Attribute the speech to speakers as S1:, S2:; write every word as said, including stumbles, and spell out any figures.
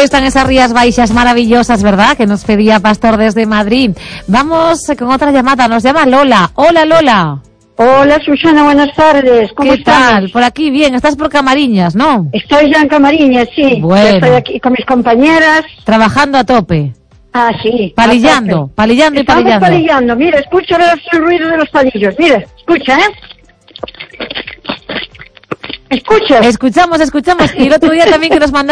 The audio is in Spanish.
S1: están esas Rías Baixas maravillosas, ¿verdad? Que nos pedía Pastor desde Madrid. Vamos con otra llamada, nos llama Lola. Hola, Lola.
S2: Hola, Susana, buenas tardes. ¿Cómo
S1: ¿Qué
S2: estás?
S1: tal? Por aquí, bien. Estás por Camariñas, ¿no?
S2: Estoy ya en Camariñas, sí.
S1: Bueno.
S2: Estoy aquí con mis compañeras.
S1: Trabajando a tope.
S2: Ah, sí.
S1: Palillando, palillando y
S2: Estamos
S1: palillando.
S2: palillando. Mira, escucha el ruido de los palillos. Mira, escucha, ¿eh? ¿Escuchas?
S1: Escuchamos, escuchamos. Y el otro día también que nos mandaste